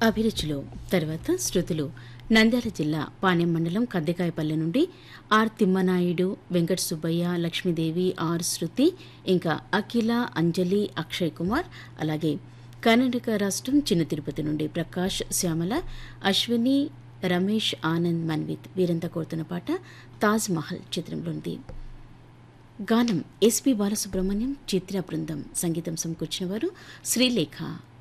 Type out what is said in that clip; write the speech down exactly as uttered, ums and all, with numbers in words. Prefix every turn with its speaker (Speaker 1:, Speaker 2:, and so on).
Speaker 1: అభిరుచిలో తర్వాత శృతులు నంద్యాల జిల్లా పాణ్యం మండలం కద్దెకాయపల్లె నుండి ఆర్ తిమ్మనాయుడు, వెంకట సుబ్బయ్య, లక్ష్మీదేవి, ఆర్ శృతి, ఇంకా అఖిల, అంజలి, అక్షయ్ కుమార్, అలాగే కర్ణాటక రాష్ట్రం చిన్న తిరుపతి నుండి ప్రకాష్, శ్యామల, అశ్విని, రమేష్, ఆనంద్, మన్విత్ వీరంతా కోరుతున్న పాట తాజ్ మహల్ చిత్రంలోనిది. గానం ఎస్పి బాలసుబ్రహ్మణ్యం, చిత్ర బృందం, సంగీతం సమకూర్చిన వారు శ్రీలేఖ.